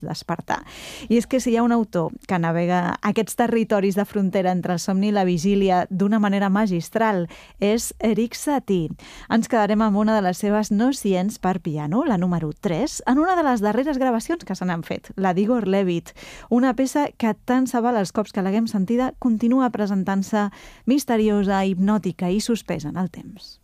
despertar. I és que si hi ha un autor que navega aquests territoris de frontera entre el somni i la vigília d'una manera magistral, és Erik Satie. Ens quedarem amb una de les seves nocients per piano, la número 3, en una de les darreres gravacions que se n'han fet, la d'Igor Levit, una peça que tant se val els cops que l'haguem sentida, continua presentant-se misteriosa, hipnòtica i suspesa en el temps.